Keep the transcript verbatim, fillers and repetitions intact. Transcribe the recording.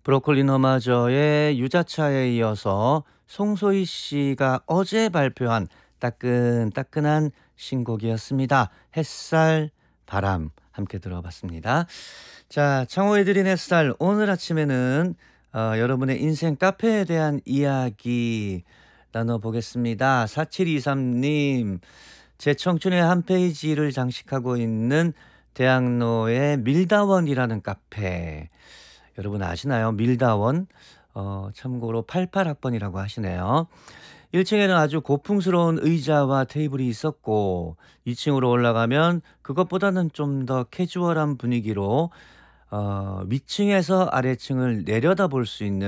브로콜리 너마저의 유자차에 이어서 송소희 씨가 어제 발표한 따끈따끈한 신곡이었습니다. 햇살, 바람 함께 들어봤습니다. 자, 창호의 드린 햇살 오늘 아침에는 어, 여러분의 인생 카페에 대한 이야기 나눠보겠습니다. 사칠이삼 님, 제 청춘의 한 페이지를 장식하고 있는 대학로의 밀다원이라는 카페. 여러분 아시나요? 밀다원. 어, 참고로 팔십팔 학번이라고 하시네요. 일 층에는 아주 고풍스러운 의자와 테이블이 있었고 이 층으로 올라가면 그것보다는 좀 더 캐주얼한 분위기로 어, 위층에서 아래층을 내려다볼 수 있는